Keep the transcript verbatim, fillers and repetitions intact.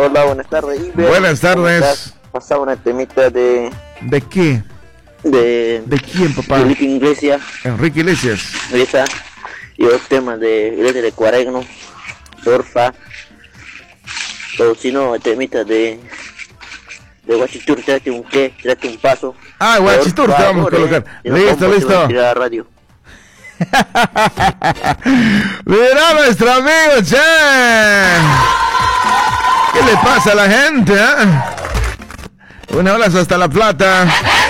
Hola, buenas tardes, Iber. Buenas tardes. Pasaba una temita de... ¿De qué? De... ¿De quién, papá? De Enrique Iglesias. Enrique Iglesias. Esa. Y los temas de Iglesia de Cuaregno, Dorfa. O si no, temita de... De Guachitur, trate un qué, trate un paso. Ah, Guachitur, te vamos a colocar. Listo, listo. La radio. Mira nuestro amigo, che. ¿Qué le pasa a la gente, eh? Un abrazo hasta La Plata.